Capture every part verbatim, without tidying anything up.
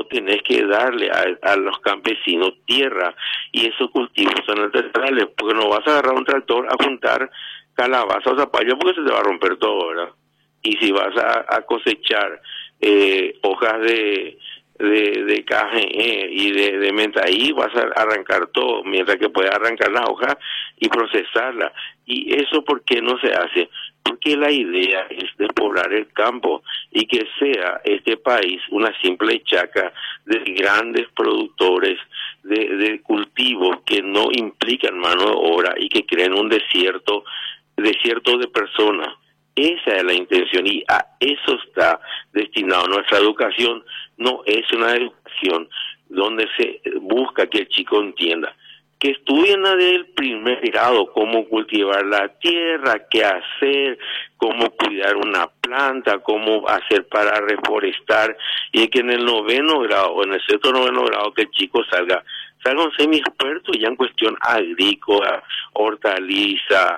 vos tenés que darle a, a los campesinos tierra, y esos cultivos son artesanales, porque no vas a agarrar un tractor a juntar calabaza o zapallo porque se te va a romper todo, ¿verdad? Y si vas a, a cosechar eh, hojas de de, de caje y de, de mentaí, vas a arrancar todo, mientras que puedes arrancar las hojas y procesarlas. ¿Y eso por qué no se hace? Porque la idea es despoblar el campo y que sea este país una simple chaca de grandes productores de, de cultivos que no implican mano de obra y que creen un desierto, desierto de personas. Esa es la intención y a eso está destinado nuestra educación. No es una educación donde se busca que el chico entienda. Que estudien desde el primer grado cómo cultivar la tierra, qué hacer, cómo cuidar una planta, cómo hacer para reforestar, y que en el noveno grado, o en el sexto noveno grado, que el chico salga, salga un semi-experto ya en cuestión agrícola, hortaliza,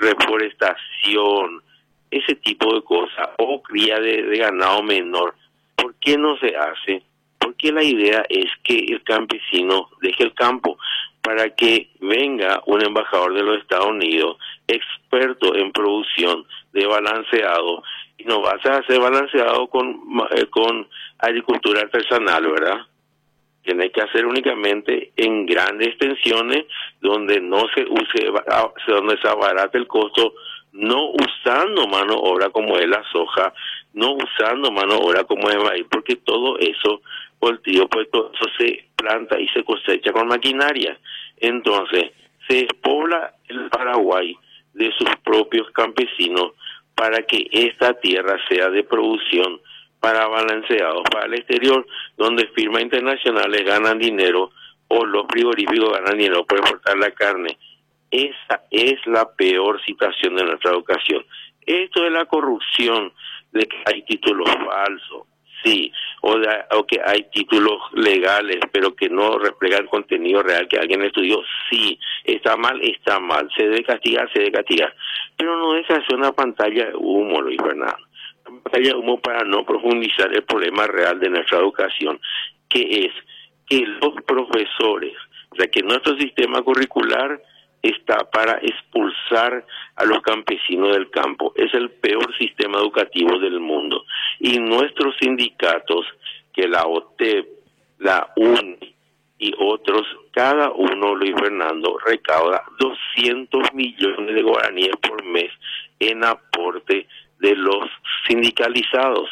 reforestación, ese tipo de cosas, o cría de, de ganado menor. ¿Por qué no se hace? Porque la idea es que el campesino deje el campo para que venga un embajador de los Estados Unidos, experto en producción de balanceado, y no vas a hacer balanceado con, eh, con agricultura artesanal, ¿verdad? Tienes que hacer únicamente en grandes extensiones donde no se use, donde se abarate el costo, no usando mano obra como es la soja, no usando mano obra como es el maíz, porque todo eso, cultivo, pues todo eso se planta y se cosecha con maquinaria. Entonces, se despobla el Paraguay de sus propios campesinos para que esta tierra sea de producción para balanceados, para el exterior, donde firmas internacionales ganan dinero o los frigoríficos ganan dinero por exportar la carne. Esa es la peor situación de nuestra educación. Esto de la corrupción, de que hay títulos falsos, sí, o, de, o que hay títulos legales, pero que no reflejan el contenido real que alguien estudió, sí, está mal, está mal, se debe castigar, se debe castigar, pero no deja de ser una pantalla de humo, Luis Fernando, una pantalla de humo para no profundizar el problema real de nuestra educación, que es que los profesores, o sea, que nuestro sistema curricular está para expulsar a los campesinos del campo. Es el peor sistema educativo del mundo. Y nuestros sindicatos, que la O T E P, la U N I y otros, cada uno, Luis Fernando, recauda doscientos millones de guaraníes por mes en aporte de los sindicalizados.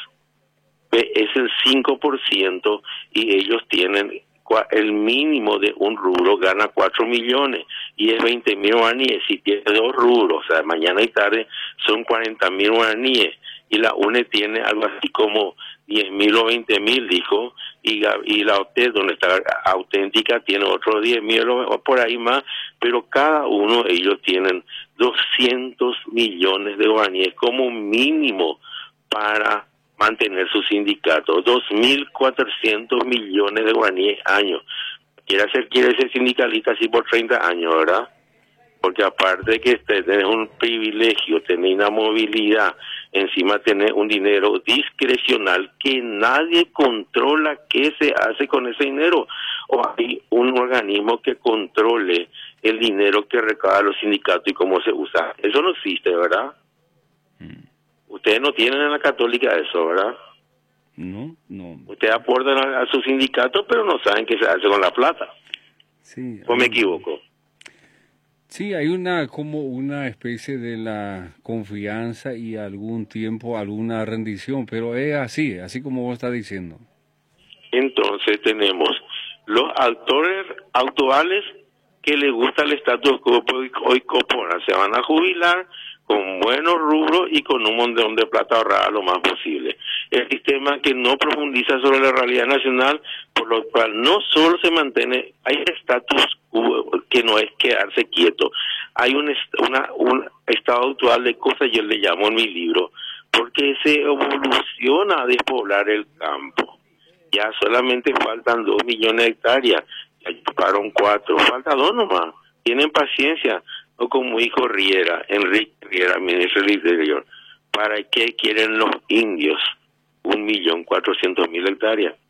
Es el cinco por ciento y ellos tienen el mínimo de un rubro, gana cuatro millones y es veinte mil guaraníes. Si tiene dos rubros, o sea, mañana y tarde son cuarenta mil guaraníes, y la U N E tiene algo así como diez mil o veinte mil, dijo, y, y la O T E, donde está Auténtica, tiene otros diez mil o por ahí más, pero cada uno de ellos tienen doscientos millones de guaraníes como mínimo para mantener su sindicato, dos mil cuatrocientos millones de guaraníes año. Quiere ser, quiere ser sindicalista así por treinta años, ¿verdad? Porque aparte de que tenés un privilegio, tenés una movilidad, encima tenés un dinero discrecional que nadie controla qué se hace con ese dinero. O hay un organismo que controle el dinero que recaudan los sindicatos y cómo se usa. Eso no existe, ¿verdad? Mm. Ustedes no tienen en la Católica eso, ¿verdad? No, no. Ustedes aportan a, a su sindicato, pero no saben qué se hace con la plata. Sí. ¿O me equivoco? Sí, hay una como una especie de la confianza y algún tiempo alguna rendición, pero es así, así como vos estás diciendo. Entonces tenemos los actores actuales que les gusta el estatus quo hoy copona, se van a jubilar con buenos rubros y con un montón de plata ahorrada lo más posible. El sistema que no profundiza sobre la realidad nacional, por lo cual no solo se mantiene, hay estatus quo que no es quedarse quieto, hay un, una, un estado actual de cosas, yo le llamo en mi libro, porque se evoluciona a despoblar el campo. Ya solamente faltan dos millones de hectáreas, ya llegaron cuatro, falta dos nomás, tienen paciencia. O como dijo Riera, Enrique Riera, ministro del Interior, ¿para qué quieren los indios un millón cuatrocientos mil hectáreas?